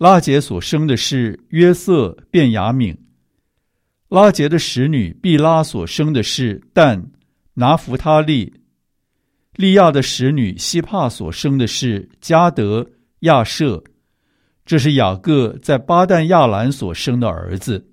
拉结所生的是约瑟、便雅悯。拉结的使女毕拉所生的是但、拿弗他利。利亚的使女希帕所生的是迦得、亚舍。这是雅各在巴旦亚兰所生的儿子。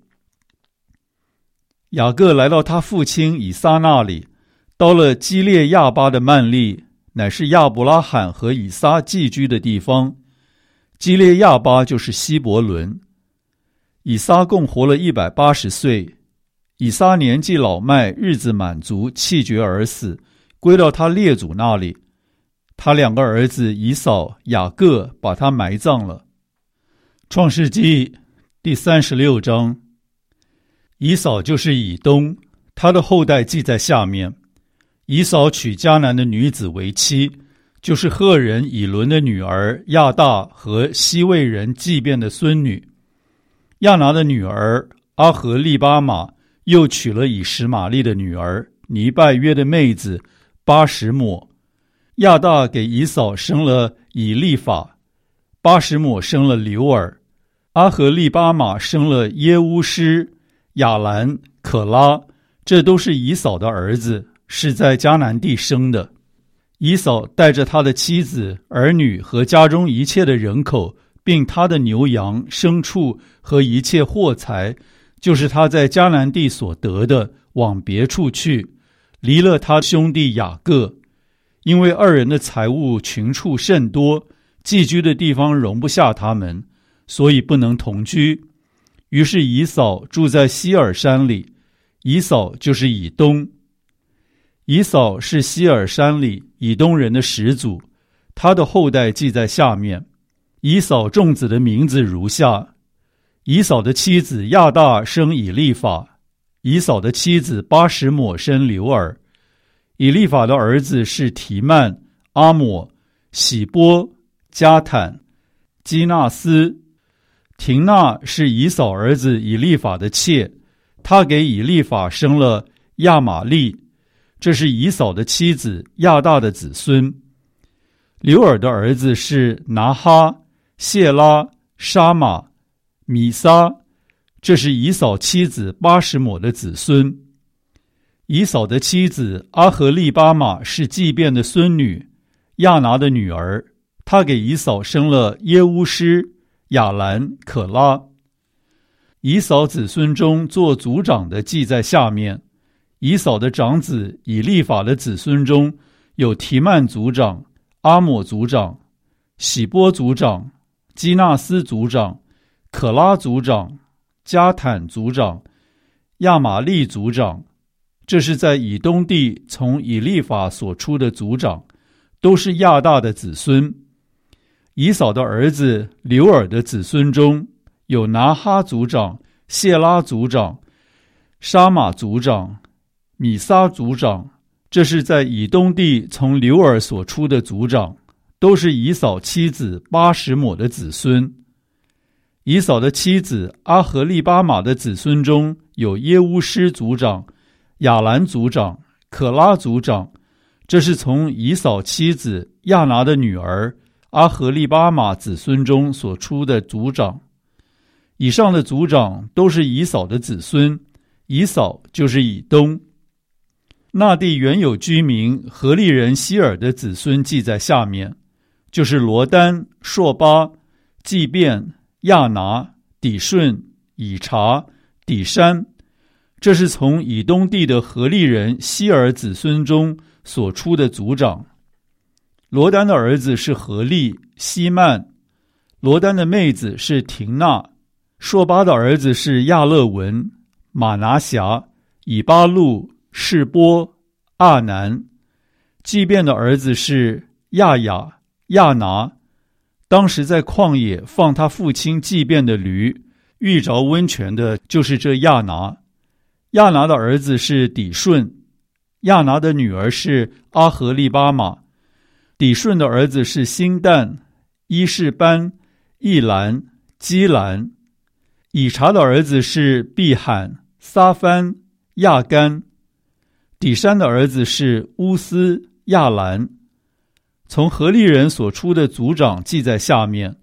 雅各来到他父亲以撒那里，到了基列亚巴的曼利，乃是亚伯拉罕和以撒寄居的地方。基列亚巴就是希伯伦。以撒共活了180岁。以撒年纪老迈，日子满足，气绝而死，归到他列祖那里。他2个儿子以扫、雅各把他埋葬了。创世纪第36章。以扫就是以东，他的后代记在下面。以扫娶迦南的女子为妻，就是赫人以伦的女儿亚大和西魏人祭便的孙女。亚拿的女儿阿和利巴玛又娶了以实玛利的女儿尼拜约的妹子巴什抹。亚大给以扫生了以利法，巴什抹生了流尔，阿和利巴玛生了耶乌施、亚兰、可拉，这都是以扫的儿子，是在迦南地生的。以扫带着他的妻子、儿女和家中一切的人口，并他的牛羊、牲畜和一切货财，就是他在迦南地所得的，往别处去，离了他兄弟雅各。因为2人的财物群畜甚多，寄居的地方容不下他们，所以不能同居。于是以扫住在希尔山里。以扫就是以东。以扫是希尔山里以东人的始祖，他的后代记在下面。以扫众子的名字如下：以扫的妻子亚大生以利法，以扫的妻子巴什抹生流尔。以利法的儿子是提曼、阿抹、喜波、加坦、基纳斯。廷娜是以扫儿子以利法的妾，他给以利法生了亚玛利，这是以扫的妻子亚大的子孙。流尔的儿子是拿哈、谢拉、沙玛、米撒，这是以扫妻子巴什抹的子孙。以扫的妻子阿和利巴玛是祭便的孙女，亚拿的女儿，她给以扫生了耶乌施、亚兰、可拉。以扫子孙中做族长的记在下面。以扫的长子以利法的子孙中有提曼族长、阿抹族长、喜波族长、基纳斯族长、可拉族长、加坦族长、亚玛利族长，这是在以东地从以利法所出的族长，都是亚大的子孙。以扫的儿子流尔的子孙中有拿哈族长、谢拉族长、沙玛族长、米撒族长，这是在以东地从流尔所出的族长，都是以扫妻子巴什抹的子孙。以扫的妻子阿和利巴玛的子孙中有耶乌施族长、亚兰族长、可拉族长，这是从以扫妻子亚拿的女儿阿和利巴玛子孙中所出的族长。以上的族长都是以扫的子孙，以扫就是以东。那地原有居民何利人希尔的子孙记在下面，就是罗丹、朔巴、祭便、亚拿、底顺、以查、底山，这是从以东地的何利人希尔子孙中所出的族长。罗丹的儿子是何利、希曼，罗丹的妹子是廷娜，朔巴的儿子是亚勒文、马拿辖、以巴路、示波、阿南。祭便的儿子是亚雅、亚拿，当时在旷野放他父亲祭便的驴，遇着温泉的就是这亚拿。亚拿的儿子是底顺，亚拿的女儿是阿和利巴玛。底顺的儿子是辛旦、伊士班、易兰、基兰。以查的儿子是毕罕、撒番、亚干。底山的儿子是乌斯、亚兰。从何利人所出的族长记在下面，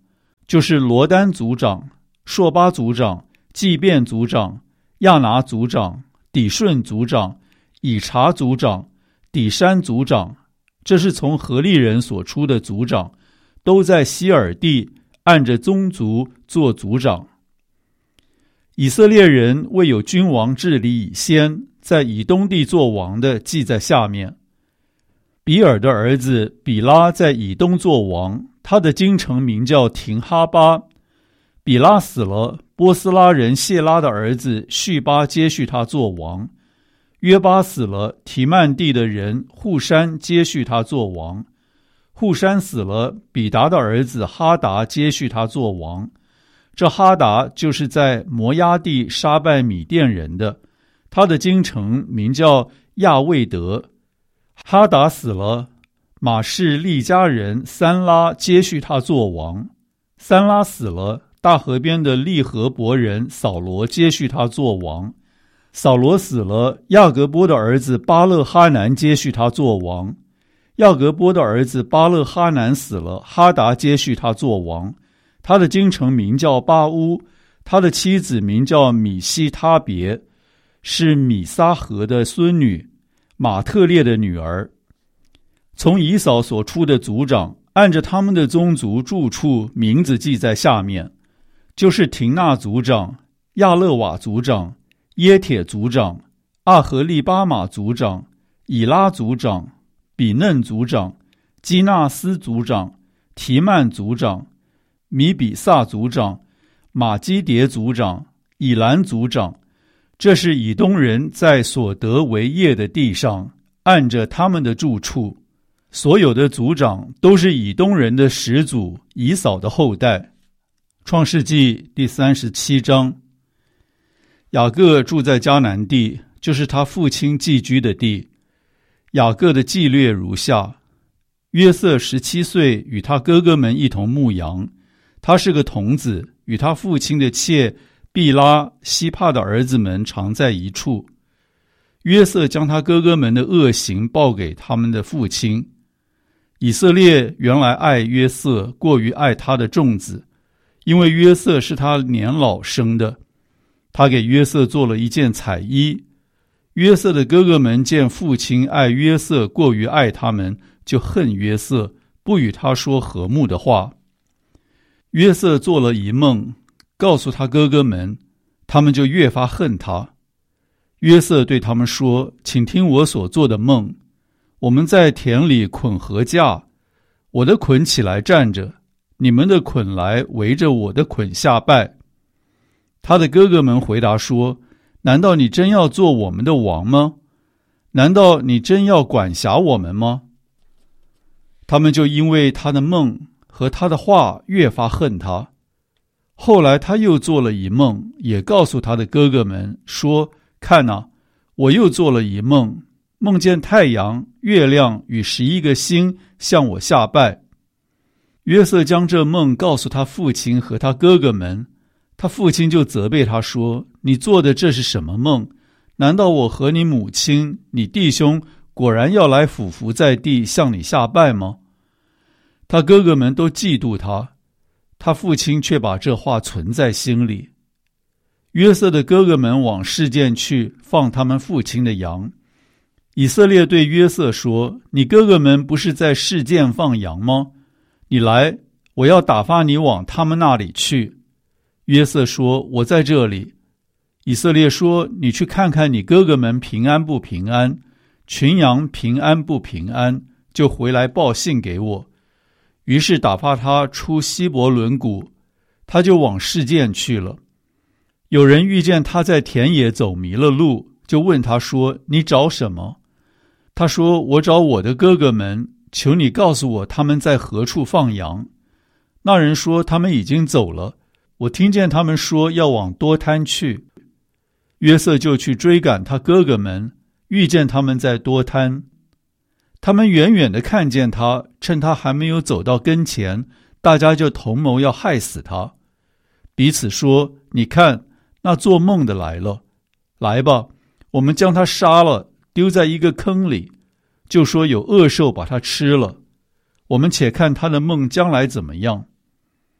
就是罗丹族长、朔巴族长、祭便族长、亚拿族长、底顺族长、以查族长、底山族长，这是从何利人所出的族长，都在希尔地按着宗族做族长。以色列人未有君王治理以先，在以东地做王的记在下面。比尔的儿子比拉在以东做王，他的京城名叫廷哈巴。比拉死了，波斯拉人谢拉的儿子叙巴接续他做王。约巴死了，提曼地的人户山接续他做王。户山死了，比达的儿子哈达接续他做王。这哈达就是在摩押地杀败米甸人的，他的京城名叫亚卫德。哈达死了，马士利家人三拉接续他做王。三拉死了，大河边的利和伯人扫罗接续他做王。扫罗死了，亚革波的儿子巴勒哈南接续他做王。亚革波的儿子巴勒哈南死了，哈达接续他做王。他的京城名叫巴乌，他的妻子名叫米西他别，是米撒河的孙女，马特列的女儿。从以扫所出的族长，按着他们的宗族住处名字记在下面，就是廷纳族长、亚勒瓦族长、耶铁族长、阿和利巴马族长、以拉族长、比嫩族长、基纳斯族长、提曼族长、米比萨族长、马基迭族长、以兰族长。这是以东人在所得为业的地上，按着他们的住处。所有的族长都是以东人的始祖以扫的后代。创世纪第37章。雅各住在迦南地，就是他父亲寄居的地。雅各的记略如下：约瑟17岁，与他哥哥们一同牧羊，他是个童子，与他父亲的妾毕拉、希帕的儿子们常在一处。约瑟将他哥哥们的恶行报给他们的父亲。以色列原来爱约瑟过于爱他的众子，因为约瑟是他年老生的。他给约瑟做了一件彩衣。约瑟的哥哥们见父亲爱约瑟过于爱他们，就恨约瑟，不与他说和睦的话。约瑟做了一梦，告诉他哥哥们，他们就越发恨他。约瑟对他们说：请听我所做的梦。我们在田里捆禾架，我的捆起来站着，你们的捆来围着我的捆下拜。他的哥哥们回答说：难道你真要做我们的王吗？难道你真要管辖我们吗？他们就因为他的梦和他的话越发恨他。后来他又做了一梦，也告诉他的哥哥们说：看哪，我又做了一梦，梦见太阳、月亮与11个星向我下拜。约瑟将这梦告诉他父亲和他哥哥们，他父亲就责备他说：你做的这是什么梦？难道我和你母亲、你弟兄果然要来俯伏在地向你下拜吗？他哥哥们都嫉妒他，他父亲却把这话存在心里。约瑟的哥哥们往示剑去，放他们父亲的羊。以色列对约瑟说：你哥哥们不是在示剑放羊吗？你来，我要打发你往他们那里去。约瑟说：我在这里。以色列说：你去看看你哥哥们平安不平安，群羊平安不平安，就回来报信给我。于是打发他出希伯伦谷，他就往示剑去了。有人遇见他在田野走迷了路，就问他说：你找什么？他说：我找我的哥哥们，求你告诉我他们在何处放羊。那人说：他们已经走了，我听见他们说要往多滩去。约瑟就去追赶他哥哥们，遇见他们在多滩。他们远远地看见他，趁他还没有走到跟前，大家就同谋要害死他，彼此说：你看，那做梦的来了，来吧，我们将他杀了，丢在一个坑里，就说有恶兽把他吃了，我们且看他的梦将来怎么样。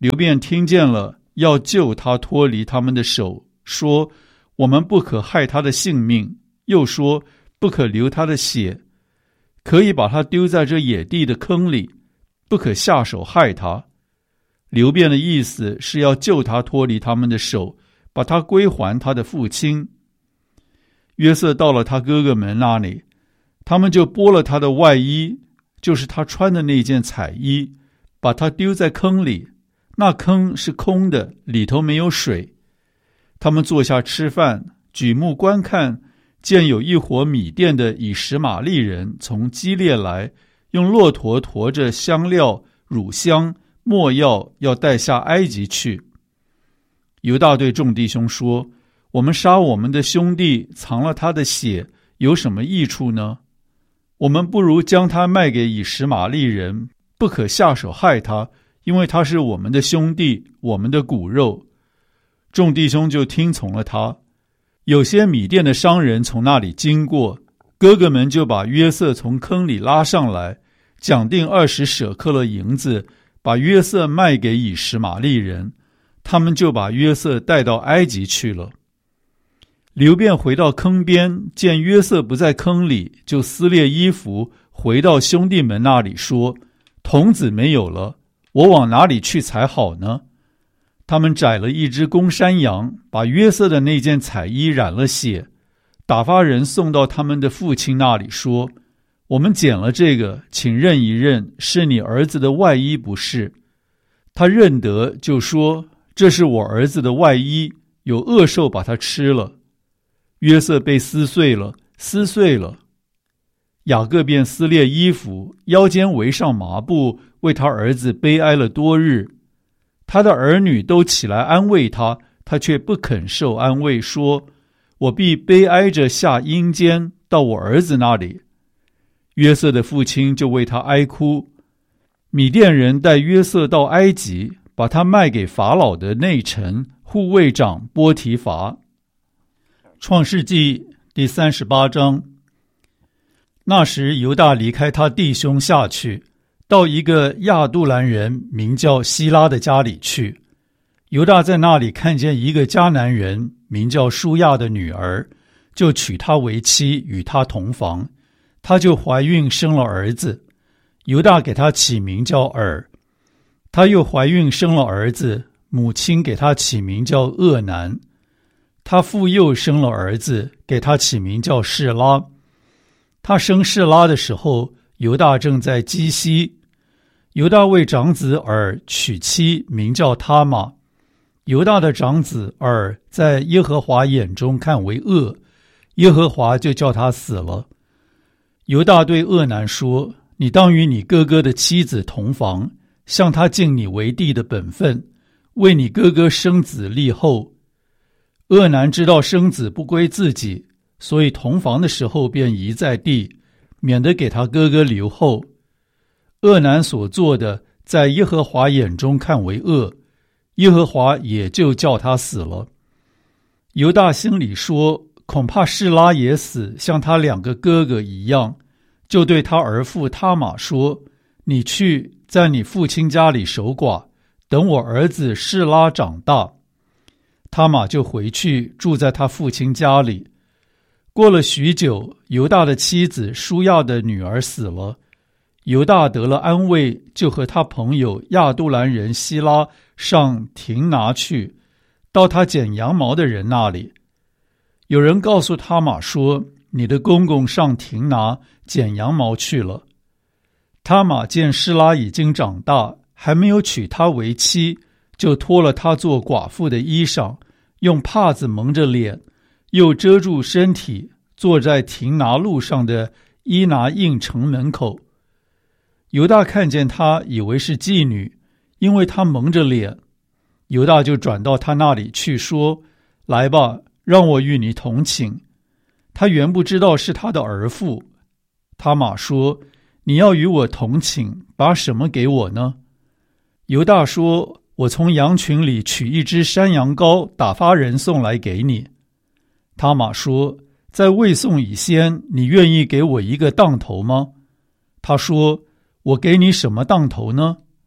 流便听见了，要救他脱离他们的手，说：我们不可害他的性命，又说不可流他的血，可以把他丢在这野地的坑里，不可下手害他。流便的意思是要救他脱离他们的手，把他归还他的父亲。约瑟到了他哥哥们那里，他们就剥了他的外衣，就是他穿的那件彩衣，把他丢在坑里，那坑是空的，里头没有水。他们坐下吃饭，举目观看，见有一伙米甸的以实玛利人从基列来，用骆驼驮着香料、乳香、没药，要带下埃及去。犹大对众弟兄说：我们杀我们的兄弟，藏了他的血，有什么益处呢？我们不如将他卖给以实玛利人，不可下手害他，因为他是我们的兄弟，我们的骨肉。众弟兄就听从了他。有些米甸的商人从那里经过，哥哥们就把约瑟从坑里拉上来，讲定20舍克勒银子，把约瑟卖给以实玛利人，他们就把约瑟带到埃及去了。流便回到坑边，见约瑟不在坑里，就撕裂衣服，回到兄弟们那里说：童子没有了，我往哪里去才好呢？他们宰了一只公山羊，把约瑟的那件彩衣染了血，打发人送到他们的父亲那里说：我们捡了这个，请认一认，是你儿子的外衣不是？他认得，就说：这是我儿子的外衣，有恶兽把它吃了。约瑟被撕碎了，撕碎了。雅各便撕裂衣服，腰间围上麻布，为他儿子悲哀了多日。他的儿女都起来安慰他，他却不肯受安慰，说：我必悲哀着下阴间，到我儿子那里。约瑟的父亲就为他哀哭。米甸人带约瑟到埃及，把他卖给法老的内臣护卫长波提乏。创世纪第38章。那时犹大离开他弟兄下去，到一个亚杜兰人名叫希拉的家里去。犹大在那里看见一个迦南人名叫舒亚的女儿，就娶她为妻，与她同房。她就怀孕生了儿子，犹大给她起名叫尔。她又怀孕生了儿子，母亲给她起名叫厄南。她父又生了儿子，给他起名叫示拉。他生示拉的时候，犹大正在基西。犹大为长子尔娶妻，名叫他玛。犹大的长子尔在耶和华眼中看为恶，耶和华就叫他死了。犹大对厄南说：你当与你哥哥的妻子同房，向他尽你为弟的本分，为你哥哥生子立后。厄南知道生子不归自己，所以同房的时候便移在地，免得给他哥哥留后。厄南所做的，在耶和华眼中看为恶，耶和华也就叫他死了。犹大心里说：恐怕示拉也死，像他2个哥哥一样，就对他儿妇他玛说：你去在你父亲家里守寡，等我儿子示拉长大。他玛就回去住在他父亲家里。过了许久，犹大的妻子舒亚的女儿死了，犹大得了安慰，就和他朋友亚杜兰人希拉上亭拿去，到他剪羊毛的人那里。有人告诉他玛说：你的公公上亭拿剪羊毛去了。他玛见示拉已经长大，还没有娶她为妻，就脱了她做寡妇的衣裳，用帕子蒙着脸，又遮住身体，坐在亭拿路上的伊拿印城门口。犹大看见她，以为是妓女，因为她蒙着脸。犹大就转到她那里去，说：来吧，让我与你同寝。他原不知道是他的儿妇。他玛说：你要与我同寝，把什么给我呢？犹大说：我从羊群里取一只山羊羔，打发人送来给你。他玛说：在未送以先，你愿意给我一个当头吗？他说：我给你什么当头呢？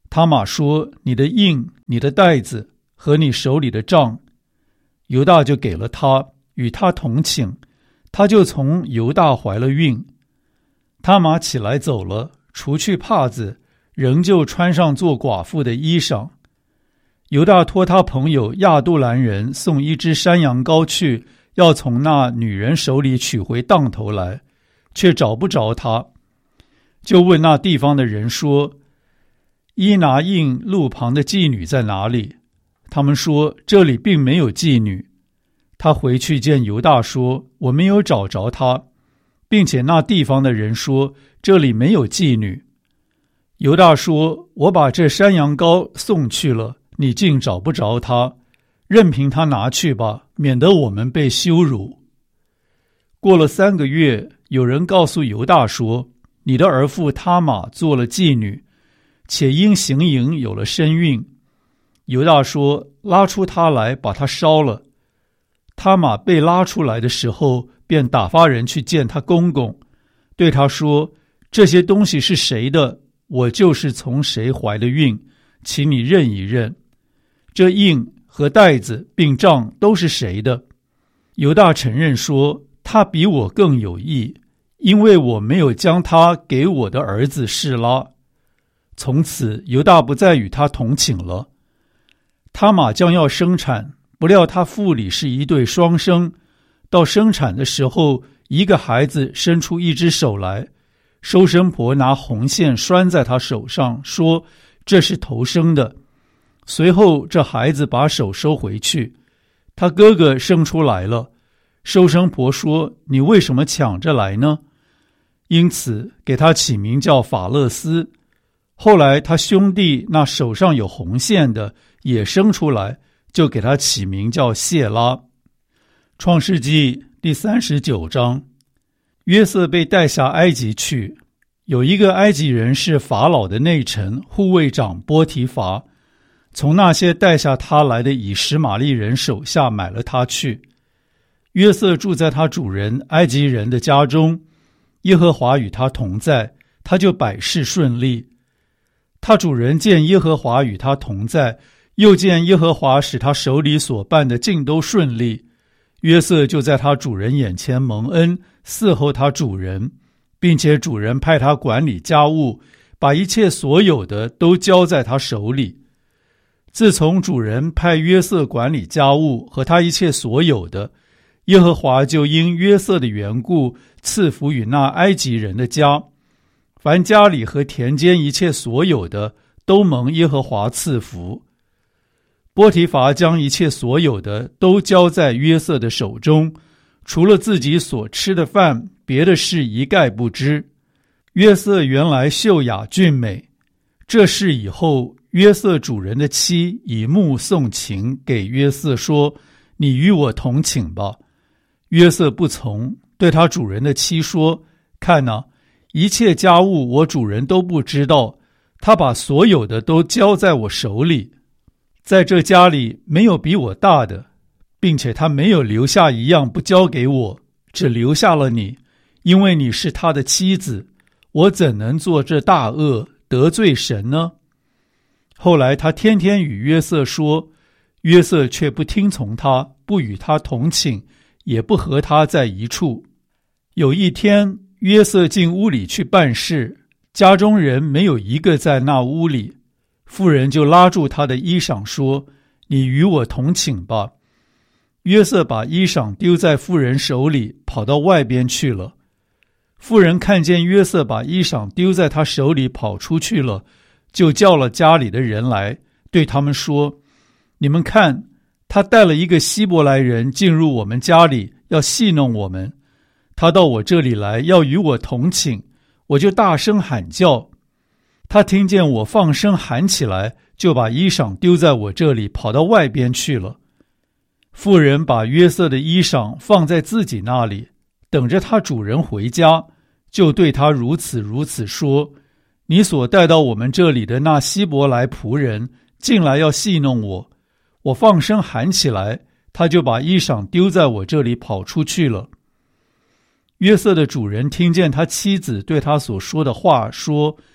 他玛说：“你的印、你的袋子和你手里的杖。”犹大就给了他，与他同寝，他就从犹大怀了孕。他玛起来走了，除去帕子，仍旧穿上做寡妇的衣裳。犹大托他朋友亚杜兰人送一只山羊羔去，要从那女人手里取回当头来，却找不着他，就问那地方的人说：“伊拿印路旁的妓女在哪里？”他们说：“这里并没有妓女。”他回去见犹大说：“我没有找着她，并且那地方的人说这里没有妓女。”犹大说：“我把这山羊羔送去了，你竟找不着他，任凭他拿去吧，免得我们被羞辱。”过了3个月，有人告诉犹大说：“你的儿妇他玛做了妓女，且因行淫有了身孕。”犹大说：“拉出他来，把他烧了。”他玛被拉出来的时候，便打发人去见他公公，对他说：“这些东西是谁的？我就是从谁怀的孕，请你认一认。这印和袋子并杖都是谁的？”犹大承认说：“他比我更有义，因为我没有将他给我的儿子示拉。”从此犹大不再与他同寝了。他玛将要生产，不料他腹里是一对双生，到生产的时候，一个孩子伸出一只手来，收生婆拿红线拴在他手上，说：“这是头生的。”随后这孩子把手收回去。他哥哥生出来了，收生婆说：“你为什么抢着来呢？”因此给他起名叫法勒斯。后来他兄弟那手上有红线的也生出来，就给他起名叫谢拉。创世纪第39章，约瑟被带下埃及去，有一个埃及人是法老的内臣护卫长波提乏，从那些带下他来的以实玛利人手下买了他去。约瑟住在他主人埃及人的家中，耶和华与他同在，他就百事顺利。他主人见耶和华与他同在，又见耶和华使他手里所办的尽都顺利，约瑟就在他主人眼前蒙恩，伺候他主人，并且主人派他管理家务，把一切所有的都交在他手里。自从主人派约瑟管理家务和他一切所有的，耶和华就因约瑟的缘故赐福与那埃及人的家，凡家里和田间一切所有的都蒙耶和华赐福。波提乏将一切所有的都交在约瑟的手中，除了自己所吃的饭，别的事一概不知。约瑟原来秀雅俊美，这事以后，约瑟主人的妻以目送情给约瑟说：“你与我同寝吧。”约瑟不从，对他主人的妻说：“看哪，一切家务我主人都不知道，他把所有的都交在我手里。在这家里没有比我大的，并且他没有留下一样不交给我，只留下了你，因为你是他的妻子。我怎能做这大恶，得罪神呢？”后来他天天与约瑟说，约瑟却不听从他，不与他同寝，也不和他在一处。有一天，约瑟进屋里去办事，家中人没有一个在那屋里。妇人就拉住他的衣裳说：“你与我同寝吧。”约瑟把衣裳丢在妇人手里，跑到外边去了。妇人看见约瑟把衣裳丢在他手里跑出去了，就叫了家里的人来，对他们说：“你们看，他带了一个希伯来人进入我们家里，要戏弄我们。他到我这里来，要与我同寝，我就大声喊叫。他听见我放声喊起来，就把衣裳丢在我这里，跑到外边去了。”妇人把约瑟的衣裳放在自己那里，等着他主人回家，就对他如此说：“你所带到我们这里的那希伯来仆人进来要戏弄我，我放声喊起来，他就把衣裳丢在我这里跑出去了。”约瑟的主人听见他妻子对他所说的话，说：“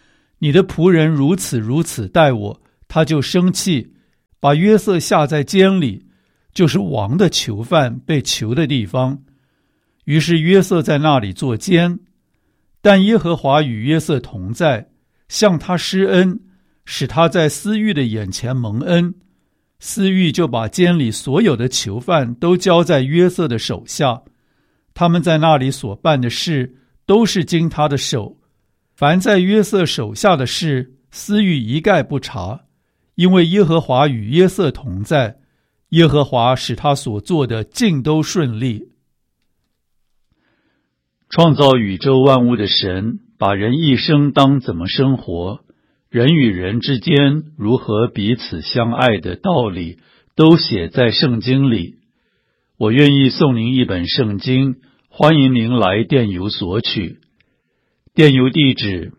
你的仆人如此待我，他就生气，把约瑟下在监里，就是王的囚犯被囚的地方。于是约瑟在那里做监，但耶和华与约瑟同在，向他施恩，使他在司狱的眼前蒙恩。司狱就把监里所有的囚犯都交在约瑟的手下，他们在那里所办的事都是经他的手。凡在约瑟手下的事，司狱一概不查，因为耶和华与约瑟同在，耶和华使他所做的尽都顺利。创造宇宙万物的神，把人一生当怎么生活，人与人之间如何彼此相爱的道理，都写在圣经里。我愿意送您一本圣经，欢迎您来电邮索取。电邮地址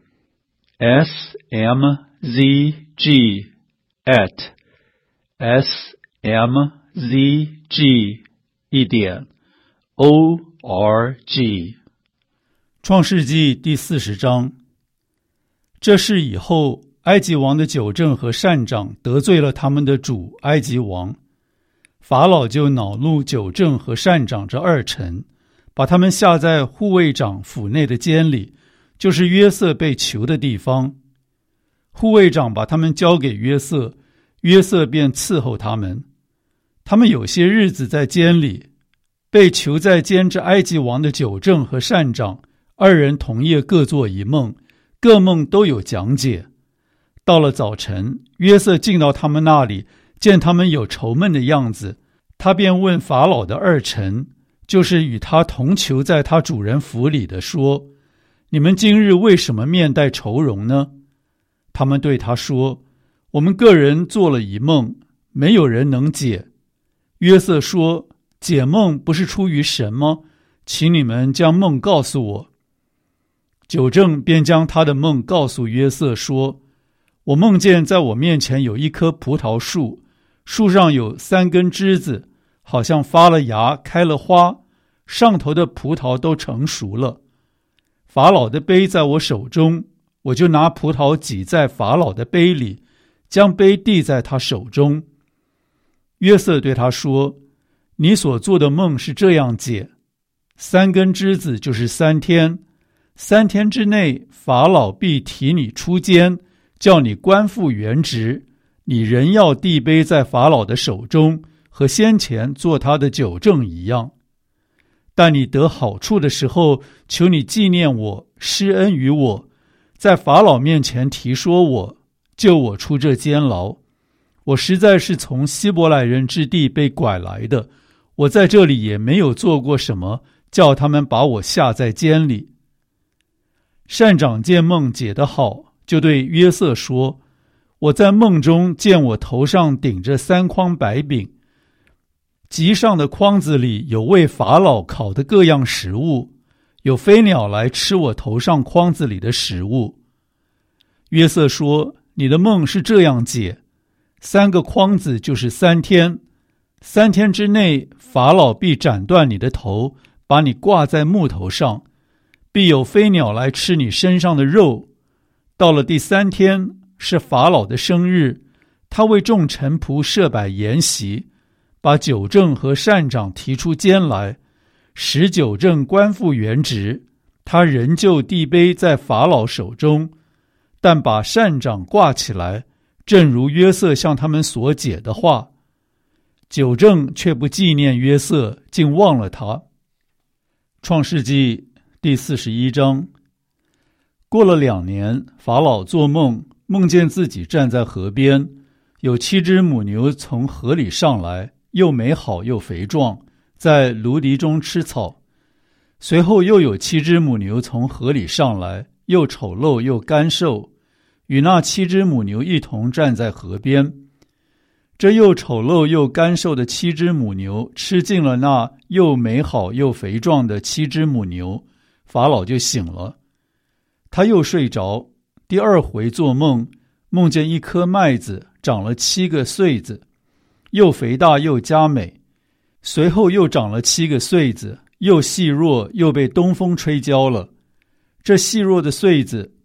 smzg@smzg.org。 创世纪第40章。这事以后，埃及王的酒政和膳长得罪了他们的主埃及王，法老就恼怒酒政和膳长这二臣，把他们下在护卫长府内的监里，就是约瑟被囚的地方。护卫长把他们交给约瑟，约瑟便伺候他们。他们有些日子在监里，被囚在监之埃及王的酒政和膳长二人同夜各做一梦，各梦都有讲解。到了早晨，约瑟进到他们那里，见他们有愁闷的样子，他便问法老的二臣，就是与他同囚在他主人府里的，说：你们今日为什么面带愁容呢？他们对他说：我们个人做了一梦，没有人能解。约瑟说：解梦不是出于神吗？请你们将梦告诉我。酒政便将他的梦告诉约瑟，说：我梦见在我面前有一棵葡萄树，树上有3根枝子，好像发了芽开了花，上头的葡萄都成熟了。法老的杯在我手中，我就拿葡萄挤在法老的杯里，将杯递在他手中。约瑟对他说：你所做的梦是这样解，3根枝子就是3天，3天之内法老必提你出监，叫你官复原职，你仍要递杯在法老的手中，和先前做他的酒政一样。但你得好处的时候，求你纪念我，施恩于我，在法老面前提说我，救我出这监牢。我实在是从希伯来人之地被拐来的，我在这里也没有做过什么，叫他们把我下在监里。膳长见梦解得好，就对约瑟说：我在梦中见我头上顶着3筐白饼，极上的筐子里有为法老烤的各样食物，有飞鸟来吃我头上筐子里的食物。约瑟说：你的梦是这样解，3个筐子就是3天，3天之内法老必斩断你的头，把你挂在木头上，必有飞鸟来吃你身上的肉。到了第3天，是法老的生日，他为众臣仆设摆筵席，把酒政和膳长提出监来，使酒政官复原职，他仍旧递杯在法老手中，但把膳长挂起来，正如约瑟向他们所解的话。酒政却不纪念约瑟，竟忘了他。创世纪第41章。过了2年，法老做梦，梦见自己站在河边，有7只母牛从河里上来，又美好又肥壮，在芦荻中吃草。随后又有7只母牛从河里上来，又丑陋又干瘦，与那7只母牛一同站在河边。这又丑陋又干瘦的7只母牛吃尽了那又美好又肥壮的7只母牛，法老就醒了。他又睡着，第2回做梦，梦见一颗麦子长了7个穗子，又肥大又佳美。随后又长了7个穗子，又细弱，又被东风吹焦了。这细弱的穗子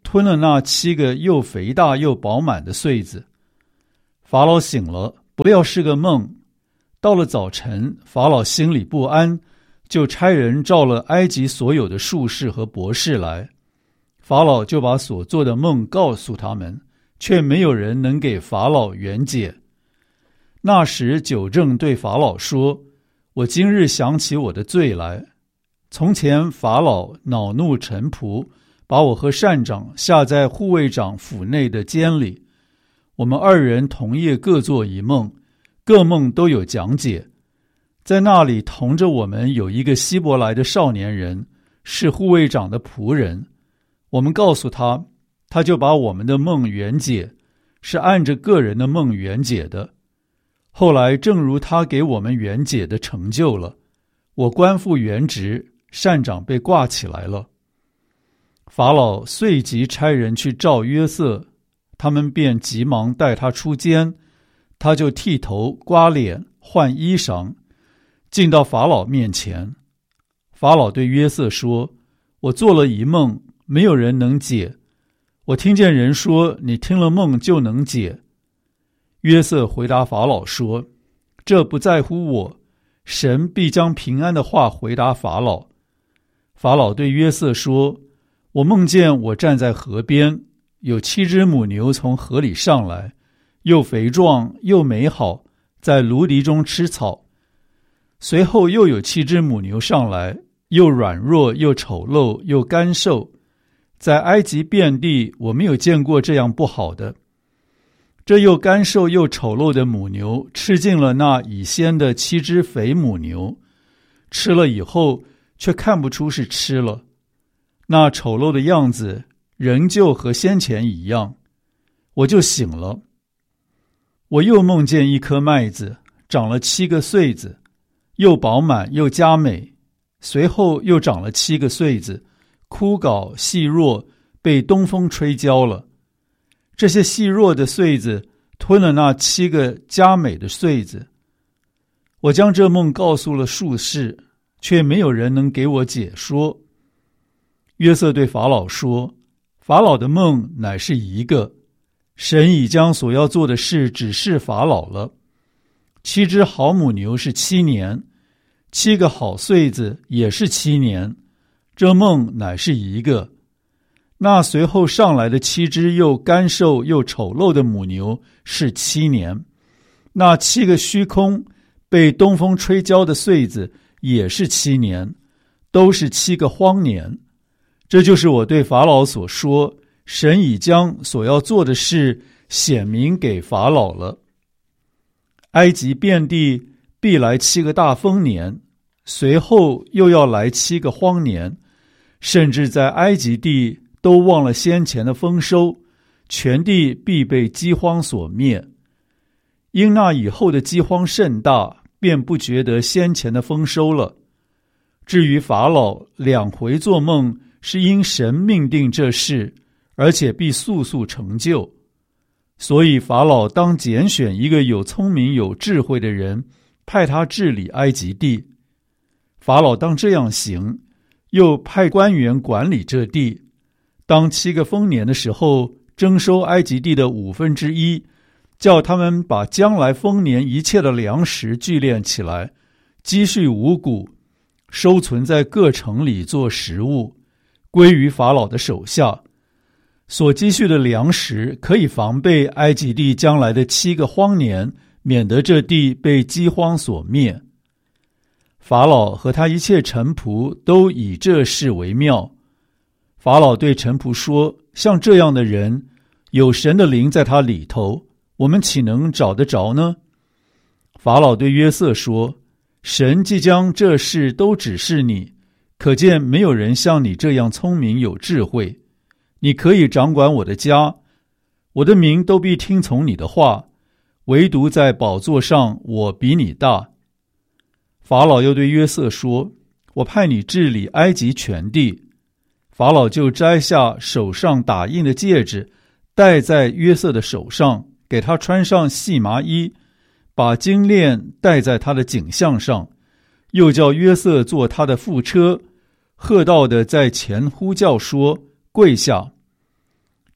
吞了那7个又肥大又饱满的穗子。法老醒了，不料是个梦。到了早晨，法老心里不安，就差人召了埃及所有的术士和博士来。法老就把所做的梦告诉他们，却没有人能给法老圆解。那时酒政对法老说：我今日想起我的罪来。从前法老恼怒臣仆，把我和膳长下在护卫长府内的监里。我们2人同夜各做一梦，各梦都有讲解。在那里同着我们有一个希伯来的少年人，是护卫长的仆人。我们告诉他，他就把我们的梦圆解，是按着个人的梦圆解的。后来正如他给我们圆解的成就了，我官复原职，膳长被挂起来了。法老遂即差人去召约瑟，他们便急忙带他出监，他就剃头刮脸换衣裳，进到法老面前。法老对约瑟说：我做了一梦，没有人能解。我听见人说，你听了梦就能解。约瑟回答法老说：这不在乎我，神必将平安的话回答法老。法老对约瑟说：我梦见我站在河边，有7只母牛从河里上来，又肥壮又美好，在芦荻中吃草。随后又有7只母牛上来，又软弱又丑陋又干瘦，在埃及遍地我没有见过这样不好的。这又干瘦又丑陋的母牛吃尽了那已先的7只肥母牛，吃了以后却看不出是吃了，那丑陋的样子仍旧和先前一样。我就醒了。我又梦见一颗麦子长了7个穗子，又饱满又佳美。随后又长了7个穗子，枯槁细弱，被东风吹焦了。这些细弱的穗子吞了那7个佳美的穗子。我将这梦告诉了术士，却没有人能给我解说。约瑟对法老说：法老的梦乃是一个，神已将所要做的事指示法老了。7只好母牛是7年，7个好穗子也是7年，这梦乃是一个。那随后上来的7只又干瘦又丑陋的母牛是7年，那7个虚空被东风吹焦的穗子也是7年，都是7个荒年。这就是我对法老所说，神已将所要做的事显明给法老了。埃及遍地必来7个大丰年，随后又要来7个荒年，甚至在埃及地都忘了先前的丰收，全地必被饥荒所灭。因那以后的饥荒甚大，便不觉得先前的丰收了。至于法老2回做梦，是因神命定这事，而且必速速成就。所以法老当拣选一个有聪明有智慧的人，派他治理埃及地。法老当这样行，又派官员管理这地。当7个丰年的时候，征收埃及地的1/5，叫他们把将来丰年一切的粮食聚敛起来，积蓄五谷，收存在各城里做食物，归于法老的手下。所积蓄的粮食可以防备埃及地将来的7个荒年，免得这地被饥荒所灭。法老和他一切臣仆都以这事为妙。法老对臣仆说：像这样的人，有神的灵在他里头，我们岂能找得着呢？法老对约瑟说：神既将这事都指示你，可见没有人像你这样聪明有智慧。你可以掌管我的家，我的民都必听从你的话，唯独在宝座上我比你大。法老又对约瑟说：我派你治理埃及全地。法老就摘下手上打印的戒指，戴在约瑟的手上，给他穿上细麻衣，把金链戴在他的颈项上，又叫约瑟坐他的副车，喝道的在前呼叫说：跪下。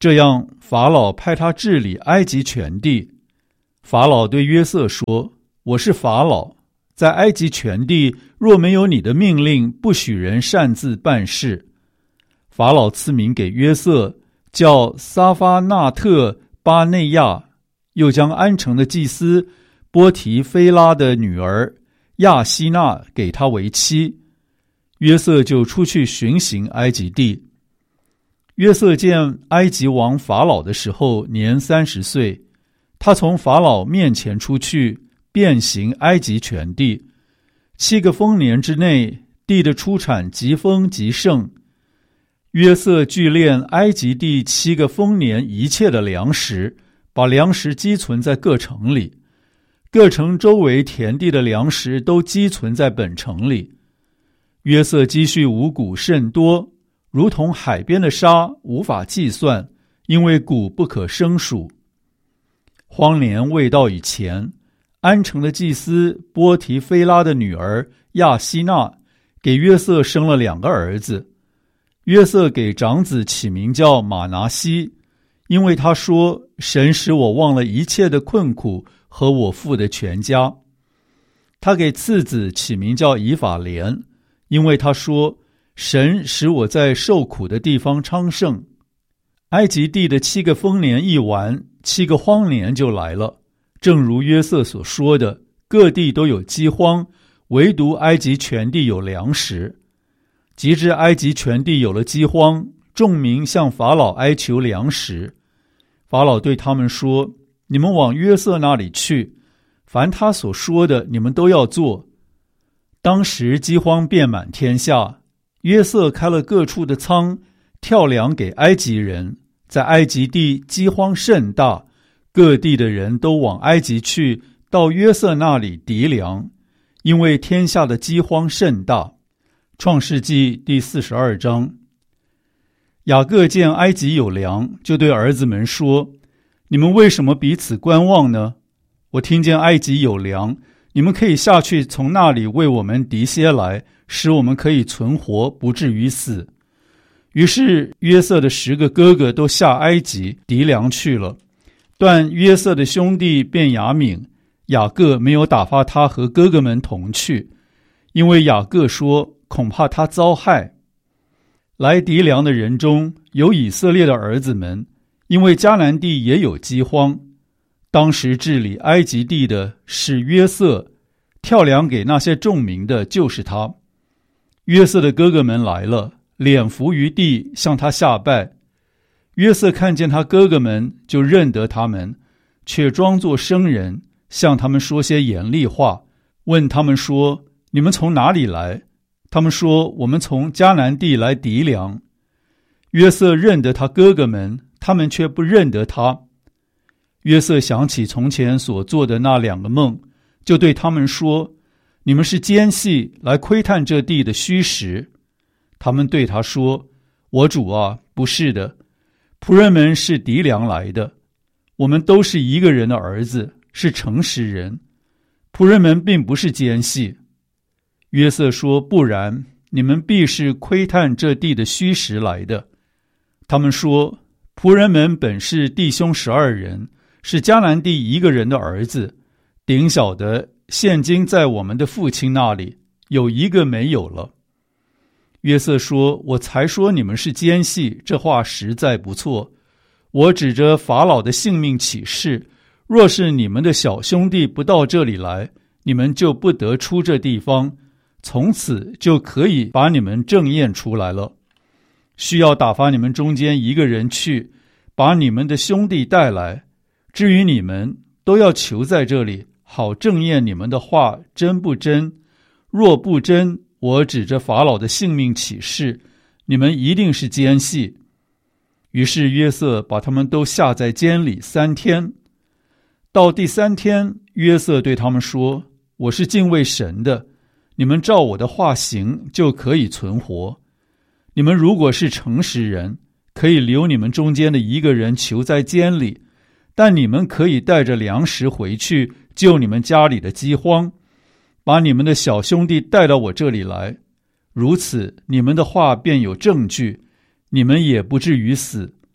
这样法老派他治理埃及全地。法老对约瑟说：我是法老，在埃及全地若没有你的命令，不许人擅自办事。法老赐名给约瑟，叫撒法纳特巴内亚，又将安城的祭司波提菲拉的女儿亚希娜给他为妻。约瑟就出去巡行埃及地。约瑟见埃及王法老的时候年30岁，他从法老面前出去，遍行埃及全地。7个丰年之内，地的出产极丰极盛。约瑟聚敛埃及地7个丰年一切的粮食，把粮食积存在各城里，各城周围田地的粮食都积存在本城里。约瑟积蓄五谷甚多，如同海边的沙，无法计算，因为谷不可胜数。荒年未到以前，安城的祭司波提菲拉的女儿亚希娜给约瑟生了2个儿子。约瑟给长子起名叫马拿西，因为他说：神使我忘了一切的困苦和我父的全家。他给次子起名叫以法莲，因为他说：神使我在受苦的地方昌盛。埃及地的7个丰年一完，7个荒年就来了，正如约瑟所说的，各地都有饥荒，唯独埃及全地有粮食。及至埃及全地有了饥荒，众民向法老哀求粮食。法老对他们说：你们往约瑟那里去，凡他所说的，你们都要做。当时饥荒遍满天下，约瑟开了各处的仓，跳粮给埃及人。在埃及地饥荒甚大，各地的人都往埃及去，到约瑟那里籴粮，因为天下的饥荒甚大。创世纪第42章。雅各见埃及有粮，就对儿子们说：你们为什么彼此观望呢？我听见埃及有粮，你们可以下去从那里为我们籴些来，使我们可以存活，不至于死。于是约瑟的10个哥哥都下埃及籴粮去了，但约瑟的兄弟便雅悯，雅各没有打发他和哥哥们同去，因为雅各说恐怕他遭害。来籴粮的人中有以色列的儿子们，因为迦南地也有饥荒。当时治理埃及地的是约瑟，跳粮给那些众民的就是他。约瑟的哥哥们来了，脸伏于地，向他下拜。约瑟看见他哥哥们，就认得他们，却装作生人，向他们说些严厉话，问他们说：你们从哪里来？他们说：我们从迦南地来籴粮。约瑟认得他哥哥们，他们却不认得他。约瑟想起从前所做的那2个梦，就对他们说：你们是奸细，来窥探这地的虚实。他们对他说：我主啊，不是的，仆人们是籴粮来的，我们都是一个人的儿子，是诚实人，仆人们并不是奸细。约瑟说：不然，你们必是窥探这地的虚实来的。他们说：仆人们本是弟兄12人，是迦南地一个人的儿子，顶小的现今在我们的父亲那里，有一个没有了。约瑟说：我才说你们是奸细，这话实在不错。我指着法老的性命起誓，若是你们的小兄弟不到这里来，你们就不得出这地方，从此就可以把你们正验出来了。需要打发你们中间一个人去，把你们的兄弟带来。至于你们，都要求在这里，好正验你们的话真不真。若不真，我指着法老的性命起誓，你们一定是奸细。于是约瑟把他们都下在监里3天。到第3天，约瑟对他们说：我是敬畏神的，你们照我的话行，就可以存活。你们如果是诚实人，可以留你们中间的一个人囚在监里，但你们可以带着粮食回去，救你们家里的饥荒，把你们的小兄弟带到我这里来，如此你们的话便有证据，你们也不至于死。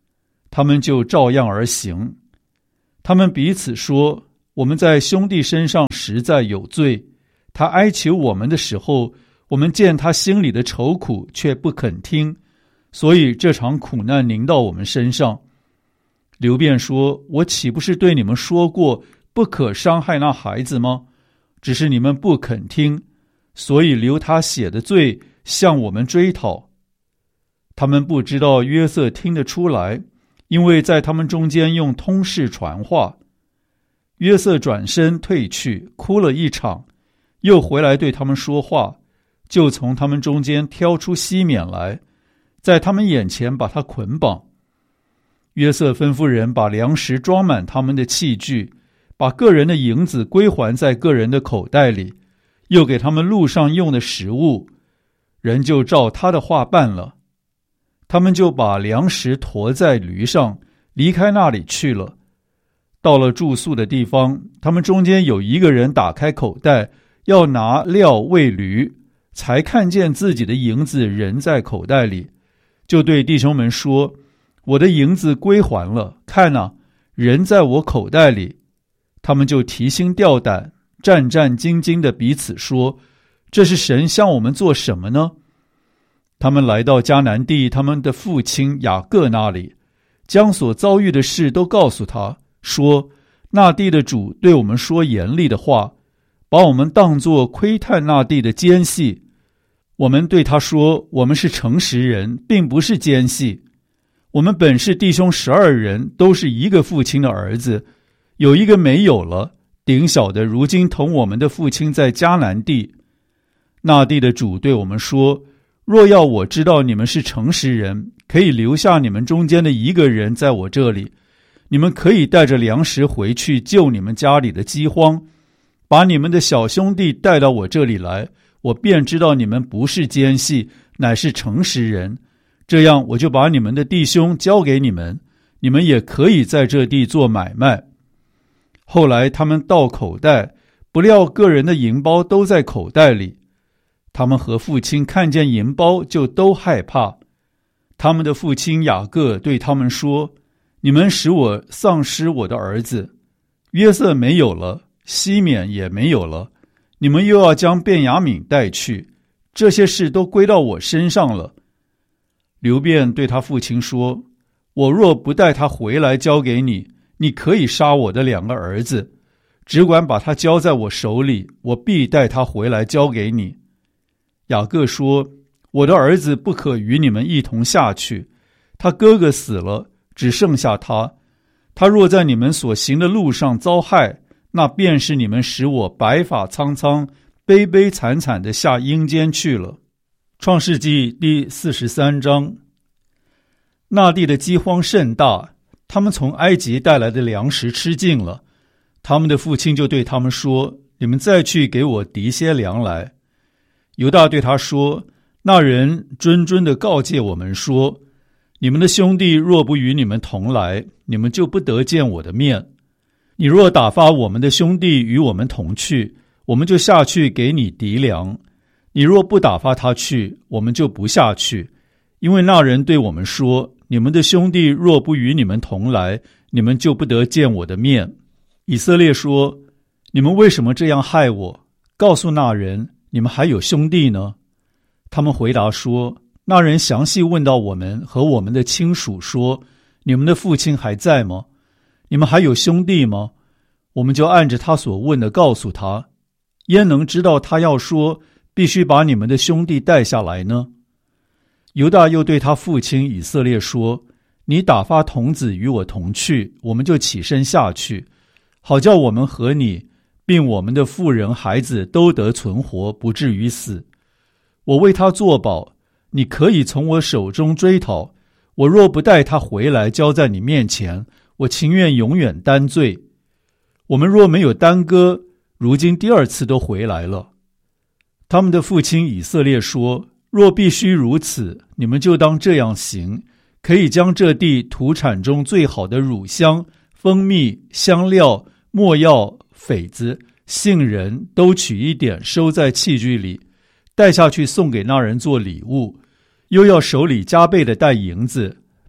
他们就照样而行。他们彼此说，我们在兄弟身上实在有罪，他哀求我们的时候，我们见他心里的愁苦，却不肯听，所以这场苦难临到我们身上。流辩说，我岂不是对你们说过，不可伤害那孩子吗？只是你们不肯听，所以流他血的罪向我们追讨。他们不知道约瑟听得出来，因为在他们中间用通事传话。约瑟转身退去，哭了一场，又回来对他们说话，就从他们中间挑出西缅来，在他们眼前把他捆绑。约瑟吩咐人把粮食装满他们的器具，把个人的银子归还在个人的口袋里，又给他们路上用的食物，人就照他的话办了。他们就把粮食驮在驴上，离开那里去了。到了住宿的地方，他们中间有一个人打开口袋，要拿料喂驴，才看见自己的银子仍在口袋里，就对弟兄们说，我的银子归还了，看哪，人在我口袋里。他们就提心吊胆，战战兢兢地彼此说，这是神向我们做什么呢？他们来到迦南地他们的父亲雅各那里，将所遭遇的事都告诉他，说，那地的主对我们说严厉的话，把我们当作窥探那地的奸细。我们对他说，我们是诚实人，并不是奸细。我们本是弟兄12人，都是一个父亲的儿子，有一个没有了，顶小的如今同我们的父亲在迦南地。那地的主对我们说，若要我知道你们是诚实人，可以留下你们中间的一个人在我这里，你们可以带着粮食回去救你们家里的饥荒，把你们的小兄弟带到我这里来，我便知道你们不是奸细，乃是诚实人。这样我就把你们的弟兄交给你们，你们也可以在这地做买卖。后来他们倒口袋，不料个人的银包都在口袋里。他们和父亲看见银包，就都害怕。他们的父亲雅各对他们说，你们使我丧失我的儿子，约瑟没有了，西缅也没有了，你们又要将便雅悯带去，这些事都归到我身上了。流辩对他父亲说，我若不带他回来交给你，你可以杀我的2个儿子，只管把他交在我手里，我必带他回来交给你。雅各说，我的儿子不可与你们一同下去，他哥哥死了，只剩下他，他若在你们所行的路上遭害，那便是你们使我白发苍苍、悲悲惨惨地下阴间去了。创世纪第43章。那地的饥荒甚大，他们从埃及带来的粮食吃尽了，他们的父亲就对他们说，你们再去给我籴些粮来。犹大对他说，那人谆谆地告诫我们说，你们的兄弟若不与你们同来，你们就不得见我的面。你若打发我们的兄弟与我们同去，我们就下去给你籴粮。你若不打发他去，我们就不下去，因为那人对我们说，你们的兄弟若不与你们同来，你们就不得见我的面。以色列说，你们为什么这样害我？告诉那人，你们还有兄弟呢？他们回答说，那人详细问到我们和我们的亲属说，你们的父亲还在吗？你们还有兄弟吗？我们就按着他所问的告诉他，焉能知道他要说必须把你们的兄弟带下来呢？犹大又对他父亲以色列说，你打发童子与我同去，我们就起身下去，好叫我们和你并我们的妇人孩子都得存活，不至于死。我为他作保，你可以从我手中追讨，我若不带他回来交在你面前，我情愿永远担罪。我们若没有耽搁，如今第2次都回来了。他们的父亲以色列说，若必须如此，你们就当这样行，可以将这地土产中最好的乳香、蜂蜜、香料、没药、榧子、杏仁都取一点，收在器具里，带下去送给那人做礼物，又要手里加倍的带银子，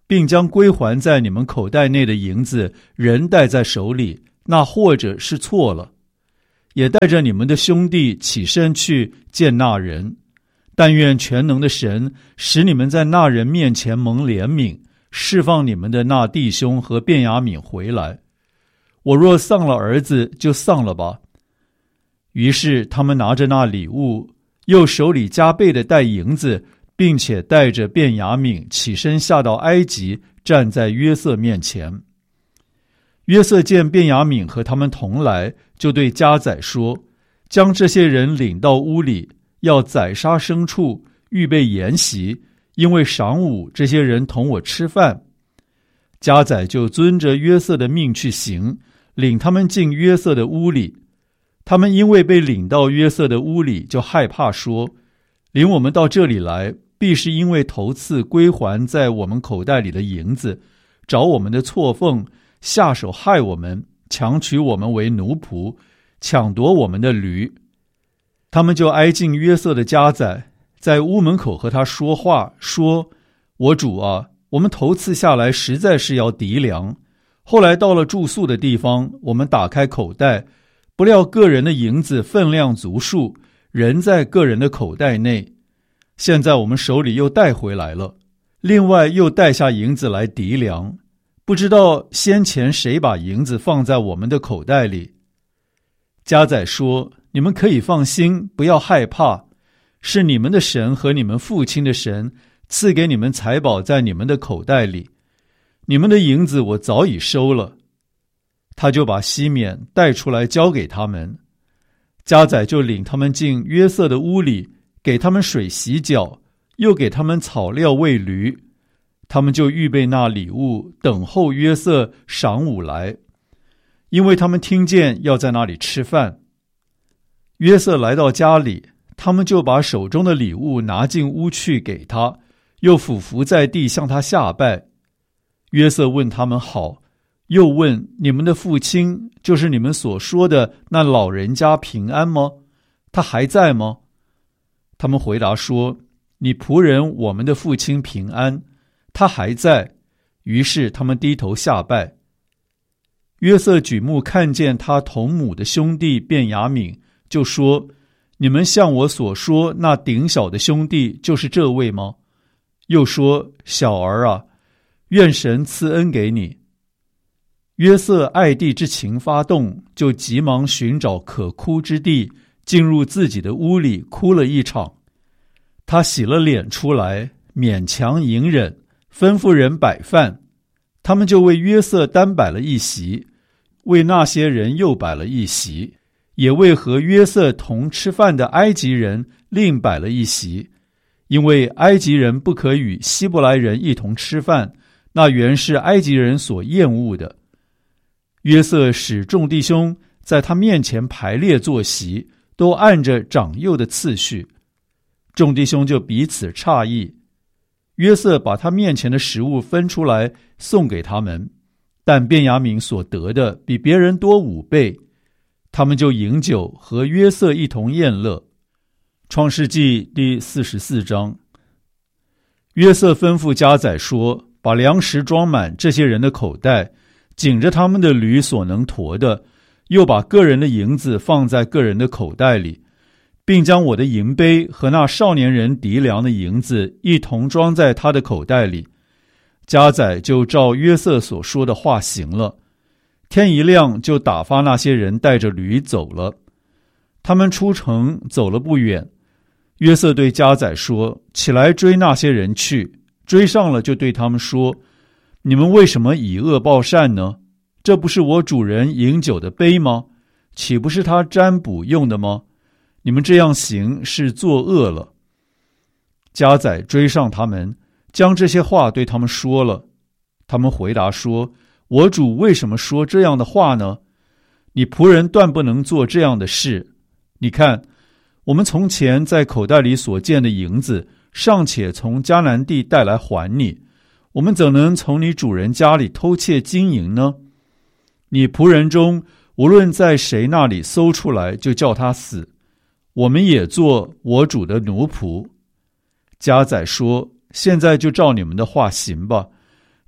并将归还在你们口袋内的银子仍带在手里，那或者是错了，也带着你们的兄弟起身去见那人。但愿全能的神使你们在那人面前蒙怜悯，释放你们的那弟兄和便雅悯回来。我若丧了儿子，就丧了吧。于是他们拿着那礼物，又手里加倍的带银子，并且带着便雅悯起身下到埃及，站在约瑟面前。约瑟见便雅悯和他们同来，就对家宰说：将这些人领到屋里，要宰杀牲畜，预备筵席，因为晌午这些人同我吃饭。家宰就遵着约瑟的命去行，领他们进约瑟的屋里。他们因为被领到约瑟的屋里，就害怕说：领我们到这里来，必是因为头次归还在我们口袋里的银子，找我们的错缝，下手害我们，强取我们为奴仆，抢夺我们的驴。他们就挨近约瑟的家宰，在屋门口和他说话，说：我主啊，我们头次下来实在是要籴粮，后来到了住宿的地方，我们打开口袋，不料个人的银子分量足数，仍在个人的口袋内。现在我们手里又带回来了，另外又带下银子来籴粮，不知道先前谁把银子放在我们的口袋里。家宰说：你们可以放心，不要害怕，是你们的神和你们父亲的神赐给你们财宝在你们的口袋里，你们的银子我早已收了。他就把西缅带出来交给他们，家宰就领他们进约瑟的屋里，给他们水洗脚，又给他们草料喂驴。他们就预备那礼物，等候约瑟晌午来，因为他们听见要在那里吃饭。约瑟来到家里，他们就把手中的礼物拿进屋去给他，又俯伏在地向他下拜。约瑟问他们好，又问：你们的父亲，就是你们所说的那老人家平安吗？他还在吗？他们回答说：你仆人我们的父亲平安，他还在。于是他们低头下拜。约瑟举目看见他同母的兄弟便雅悯，就说：你们像我所说那顶小的兄弟就是这位吗？又说：小儿啊，愿神赐恩给你。约瑟爱弟之情发动，就急忙寻找可哭之地，进入自己的屋里哭了一场。他洗了脸出来，勉强隐忍，吩咐人摆饭。他们就为约瑟单摆了一席，为那些人又摆了一席，也为和约瑟同吃饭的埃及人另摆了一席，因为埃及人不可与希伯来人一同吃饭，那原是埃及人所厌恶的。约瑟使众弟兄在他面前排列坐席，都按着长幼的次序。众弟兄就彼此诧异。约瑟把他面前的食物分出来送给他们，但便雅悯所得的比别人多5倍。他们就饮酒，和约瑟一同宴乐。创世纪第44章。约瑟吩咐家宰说：把粮食装满这些人的口袋，紧着他们的驴所能驮的，又把个人的银子放在个人的口袋里，并将我的银杯和那少年人籴粮的银子一同装在他的口袋里。家宰就照约瑟所说的话行了。天一亮，就打发那些人带着驴走了。他们出城走了不远，约瑟对家宰说：起来追那些人去。追上了，就对他们说：你们为什么以恶报善呢？这不是我主人饮酒的杯吗？岂不是他占卜用的吗？你们这样行，是作恶了。家宰追上他们，将这些话对他们说了。他们回答说：我主为什么说这样的话呢？你仆人断不能做这样的事。你看，我们从前在口袋里所见的银子，尚且从迦南地带来还你，我们怎能从你主人家里偷窃金银呢？你仆人中无论在谁那里搜出来，就叫他死，我们也做我主的奴仆。家宰说：现在就照你们的话行吧。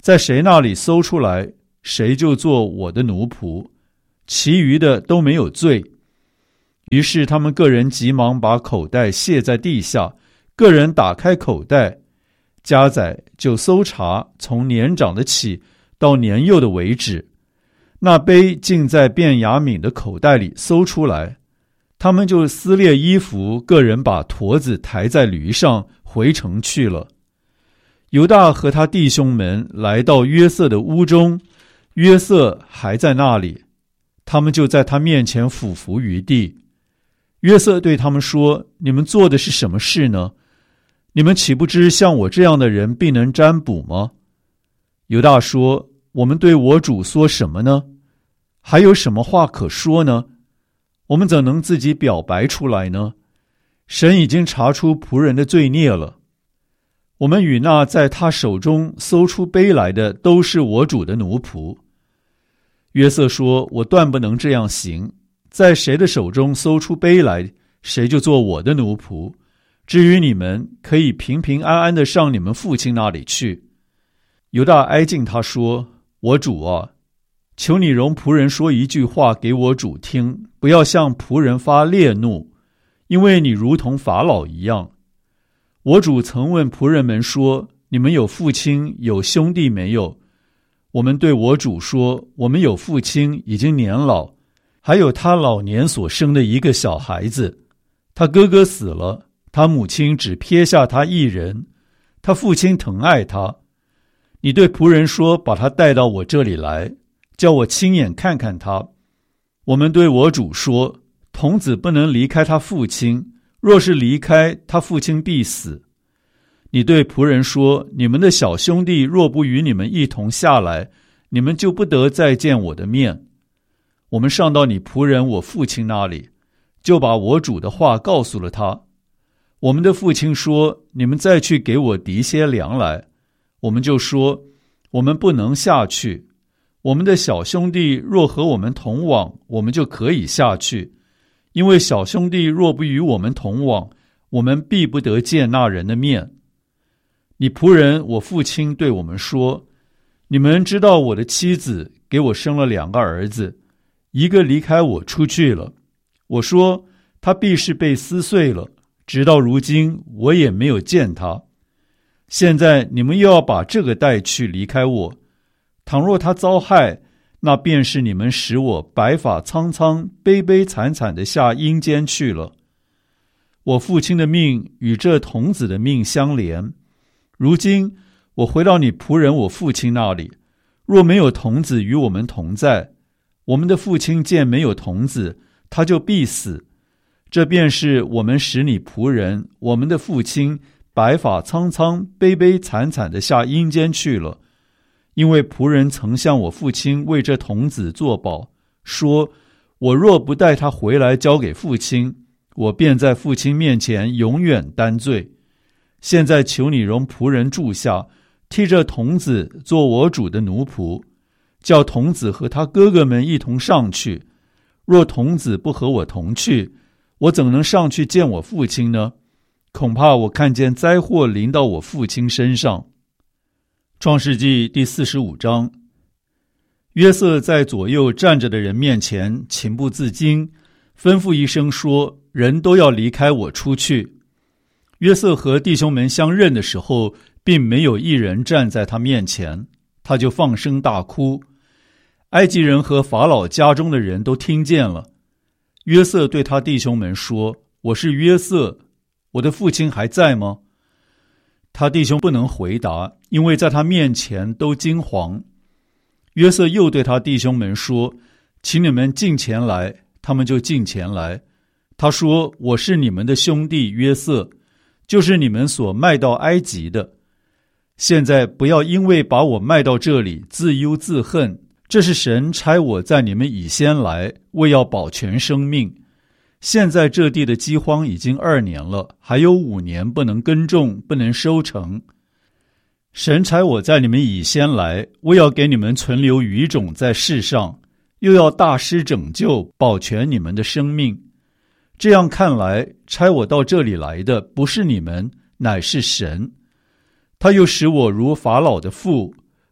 在谁那里搜出来，谁就做我的奴仆，其余的都没有罪。于是他们个人急忙把口袋卸在地下，个人打开口袋，家宰就搜查，从年长的起到年幼的为止。那杯竟在便雅悯的口袋里搜出来，他们就撕裂衣服，个人把驼子抬在驴上，回城去了。犹大和他弟兄们来到约瑟的屋中，约瑟还在那里，他们就在他面前俯伏于地。约瑟对他们说：你们做的是什么事呢？你们岂不知像我这样的人必能占卜吗？犹大说：我们对我主说什么呢？还有什么话可说呢？我们怎能自己表白出来呢？神已经查出仆人的罪孽了。我们与那在他手中搜出杯来的都是我主的奴仆。约瑟说：我断不能这样行，在谁的手中搜出杯来，谁就做我的奴仆。至于你们，可以平平安安地上你们父亲那里去。犹大挨近他说：我主啊，求你容仆人说一句话给我主听，不要向仆人发烈怒，因为你如同法老一样。我主曾问仆人们说：你们有父亲有兄弟没有？我们对我主说：我们有父亲，已经年老，还有他老年所生的一个小孩子。他哥哥死了，他母亲只撇下他一人，他父亲疼爱他。你对仆人说：把他带到我这里来，叫我亲眼看看他。我们对我主说：童子不能离开他父亲，若是离开，他父亲必死。你对仆人说：你们的小兄弟若不与你们一同下来，你们就不得再见我的面。我们上到你仆人我父亲那里，就把我主的话告诉了他。我们的父亲说：你们再去给我籴些粮来。我们就说：我们不能下去。我们的小兄弟若和我们同往，我们就可以下去，因为小兄弟若不与我们同往，我们必不得见那人的面。你仆人我父亲对我们说：你们知道我的妻子给我生了2个儿子，一个离开我出去了。我说他必是被撕碎了，直到如今我也没有见他。现在你们又要把这个带去离开我，倘若他遭害，那便是你们使我白发苍苍、悲悲惨惨地下阴间去了。我父亲的命与这童子的命相连，如今我回到你仆人我父亲那里，若没有童子与我们同在，我们的父亲见没有童子，他就必死。这便是我们使你仆人我们的父亲白发苍苍、悲悲惨惨地下阴间去了。因为仆人曾向我父亲为这童子作保，说：我若不带他回来交给父亲，我便在父亲面前永远担罪。现在求你容仆人住下，替这童子做我主的奴仆，叫童子和他哥哥们一同上去。若童子不和我同去，我怎能上去见我父亲呢？恐怕我看见灾祸临到我父亲身上。创世纪第45章。约瑟在左右站着的人面前情不自禁，吩咐一声说：人都要离开我出去。约瑟和弟兄们相认的时候，并没有一人站在他面前，他就放声大哭。埃及人和法老家中的人都听见了。约瑟对他弟兄们说：我是约瑟，我的父亲还在吗？他弟兄不能回答，因为在他面前都惊惶。约瑟又对他弟兄们说：请你们近前来。他们就近前来。他说：我是你们的兄弟约瑟，就是你们所卖到埃及的。现在不要因为把我卖到这里自忧自恨，这是神差我在你们以先来，为要保全生命。现在这地的饥荒已经2年了，还有5年不能耕种，不能收成。神差我在你们以先来，为要给你们存留余种在世上，又要大施拯救，保全你们的生命。这样看来，差我到这里来的不是你们，乃是神。他又使我如法老的父，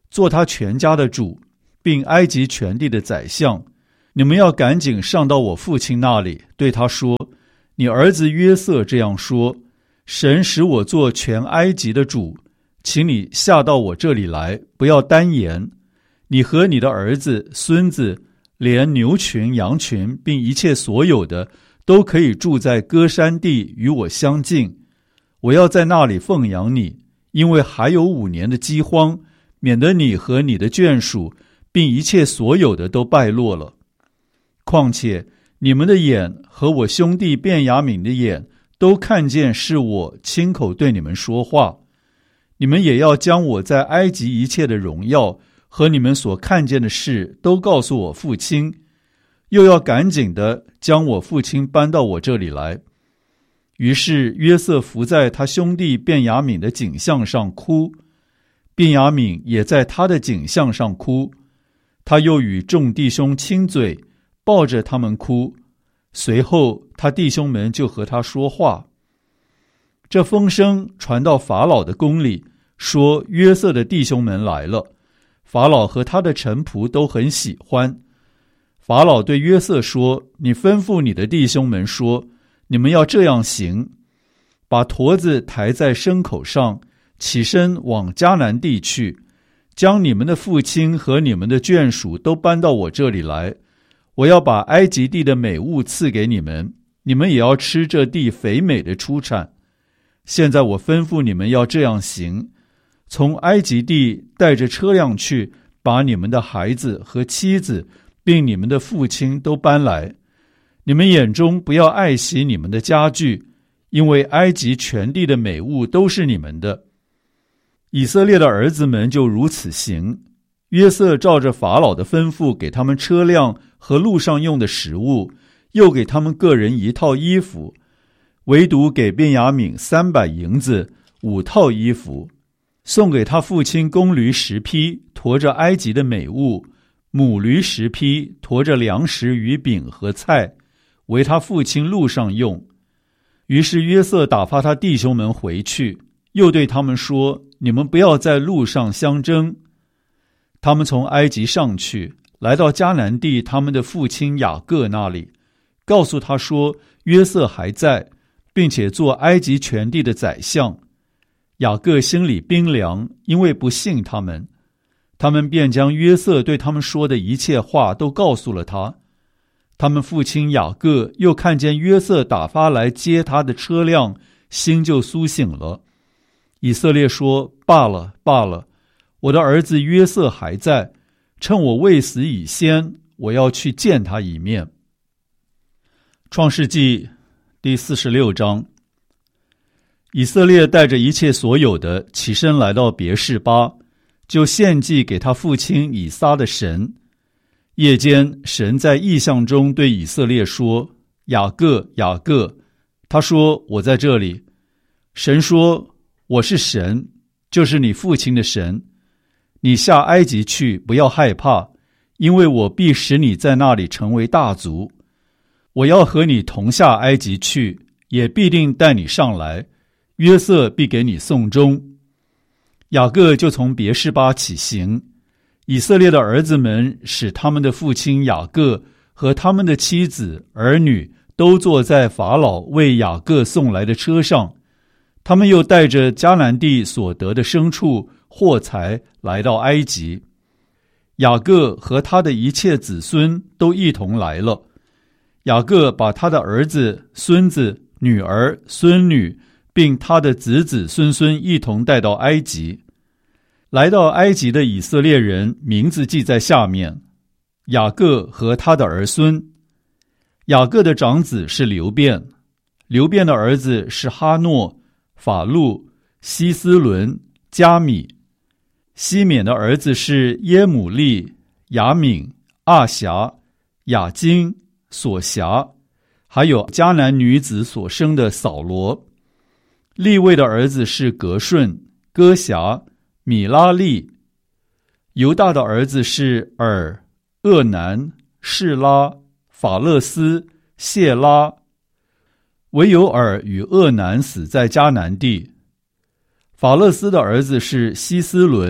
做他全家的主，并埃及全地的宰相。你们要赶紧上到我父亲那里，对他说，你儿子约瑟这样说，神使我做全埃及的主，请你下到我这里来，不要单言。你和你的儿子、孙子，连牛群、羊群，并一切所有的，都可以住在歌珊地，与我相近。我要在那里奉养你，因为还有5年的饥荒，免得你和你的眷属，并一切所有的都败落了。况且你们的眼和我兄弟便雅悯的眼都看见是我亲口对你们说话，你们也要将我在埃及一切的荣耀和你们所看见的事都告诉我父亲，又要赶紧的将我父亲搬到我这里来。于是约瑟伏在他兄弟便雅悯的颈项上哭，便雅悯也在他的颈项上哭，他又与众弟兄亲嘴，抱着他们哭。随后他弟兄们就和他说话。这风声传到法老的宫里，说约瑟的弟兄们来了。法老和他的臣仆都很喜欢。法老对约瑟说，你吩咐你的弟兄们说，你们要这样行，把驼子抬在牲口上，起身往迦南地去，将你们的父亲和你们的眷属都搬到我这里来。我要把埃及地的美物赐给你们，你们也要吃这地肥美的出产。现在我吩咐你们要这样行，从埃及地带着车辆去，把你们的孩子和妻子，并你们的父亲都搬来。你们眼中不要爱惜你们的家具，因为埃及全地的美物都是你们的。以色列的儿子们就如此行。约瑟照着法老的吩咐，给他们车辆和路上用的食物，又给他们个人1套衣服，唯独给便雅悯300银子5套衣服，送给他父亲公驴10匹，驮着埃及的美物，母驴10匹，驮着粮食与饼和菜，为他父亲路上用。于是约瑟打发他弟兄们回去，又对他们说，你们不要在路上相争。他们从埃及上去，来到迦南地他们的父亲雅各那里，告诉他说，约瑟还在，并且做埃及全地的宰相。雅各心里冰凉，因为不信他们。他们便将约瑟对他们说的一切话都告诉了他。他们父亲雅各又看见约瑟打发来接他的车辆，心就苏醒了。以色列说，罢了罢了，我的儿子约瑟还在，趁我未死以先，我要去见他一面。创世纪第46章。以色列带着一切所有的起身来到别是巴，就献祭给他父亲以撒的神。夜间，神在异象中对以色列说，雅各，雅各。他说，我在这里。神说，我是神，就是你父亲的神。你下埃及去，不要害怕，因为我必使你在那里成为大族。我要和你同下埃及去，也必定带你上来，约瑟必给你送终。雅各就从别是巴起行。以色列的儿子们使他们的父亲雅各和他们的妻子儿女都坐在法老为雅各送来的车上，他们又带着迦南地所得的牲畜货财来到埃及。雅各和他的一切子孙都一同来了。雅各把他的儿子、孙子、女儿、孙女，并他的子子孙孙一同带到埃及。来到埃及的以色列人名字记在下面：雅各和他的儿孙。雅各的长子是流便，流便的儿子是哈诺、法路、希斯伦、加米。西缅的儿子是耶母利、雅敏、阿辖、雅金、索辖，还有迦南女子所生的扫罗。利未的儿子是革顺、哥辖、米拉利。犹大的儿子是尔、厄南、示拉、法勒斯、谢拉。唯有尔与厄南死在迦南地。法勒斯的儿子是希斯伦、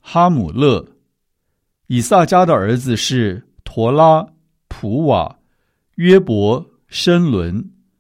哈姆勒。以撒家的儿子是陀拉、普瓦、约伯、申伦。